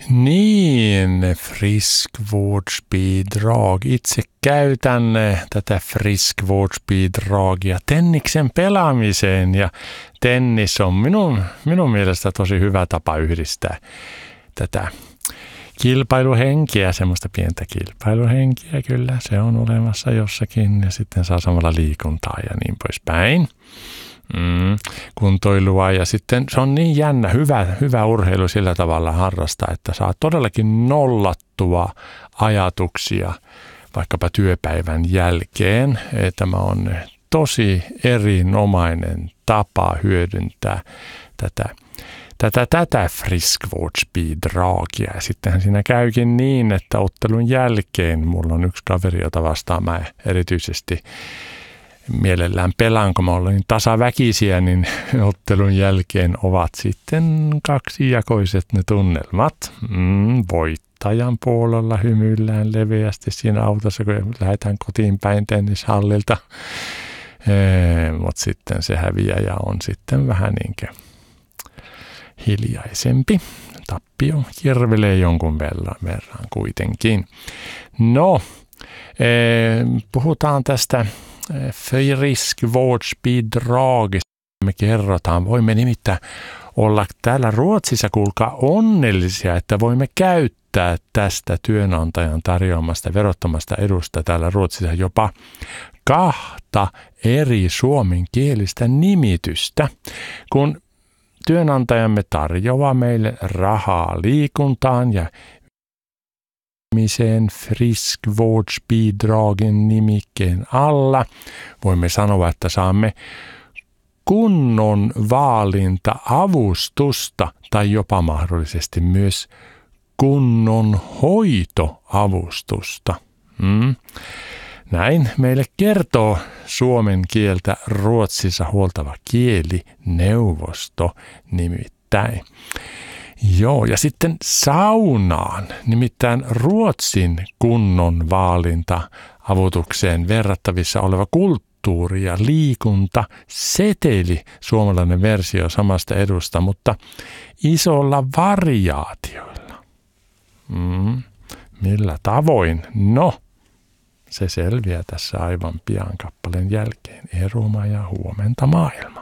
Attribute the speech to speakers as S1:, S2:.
S1: Niin, friskvårdsbidrag. Itse käytän tätä friskvårdsbidragia tenniksen pelaamiseen ja tennis on minun mielestä tosi hyvä tapa yhdistää tätä kilpailuhenkiä, semmoista pientä kilpailuhenkiä kyllä, se on olemassa jossakin ja sitten saa samalla liikuntaa ja niin poispäin. Kuntoilua ja sitten se on niin jännä, hyvä urheilu sillä tavalla harrastaa, että saa todellakin nollattua ajatuksia vaikkapa työpäivän jälkeen. Tämä on tosi erinomainen tapa hyödyntää tätä friskvårdsbidragia. Ja sittenhän siinä käykin niin, että ottelun jälkeen mulla on yksi kaveri, jota vastaan mä erityisesti mielellään pelaan, kun mä olen tasaväkisiä, niin ottelun jälkeen ovat sitten kaksijakoiset ne tunnelmat. Voittajan puolella hymyillään leveästi siinä autossa, kun lähdetään kotiin päin tennishallilta. Mutta sitten se häviäjä on sitten vähän niinkö hiljaisempi. Tappio kirvelee jonkun verran kuitenkin. No, puhutaan tästä friskvårdsbidragista. Me kerrotaan, voimme nimittäin olla täällä Ruotsissa, kuulkaa, onnellisia, että voimme käyttää tästä työnantajan tarjoamasta verottomasta edusta täällä Ruotsissa jopa 2 eri suomenkielistä nimitystä, kun työnantajamme tarjoaa meille rahaa liikuntaan ja friskvårdsbidragen nimikkeen alla. Voimme sanoa, että saamme kunnon vaalinta-avustusta tai jopa mahdollisesti myös kunnon hoitoavustusta. Näin meille kertoo suomen kieltä Ruotsissa huoltava kielineuvosto nimittäin. Joo, ja sitten saunaan, nimittäin Ruotsin kunnon vaalinta-avutukseen verrattavissa oleva kulttuuri- ja liikuntaseteli, suomalainen versio samasta edusta, mutta isolla variaatioilla. Millä tavoin? No, se selviää tässä aivan pian kappaleen jälkeen. Eruma ja huomenta maailma.